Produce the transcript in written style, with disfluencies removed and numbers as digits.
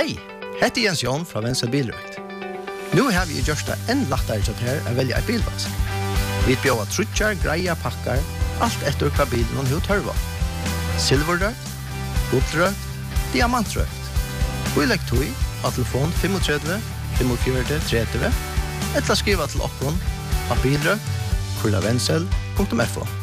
Hei, hette Jens Jon fra Vensel Bilrøkt. Nå har vi gjort det enn lettere til her å velge et bilvask. Vi bjør trutjar, greia, pakkar, alt etter hva bilen og hva tørva. Silverrøkt, guldrøkt, diamantrøkt. Og i lekktøy av telefon 35 45 30 eller skriva til okkon av bilrøkt.vensel.fo.